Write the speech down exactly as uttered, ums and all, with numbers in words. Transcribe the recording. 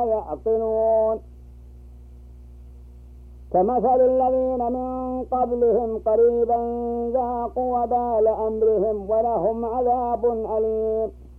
يعقلون. كمثل الذين من قبلهم قريبا ذاقوا وبال أمرهم ولهم عذاب أليم.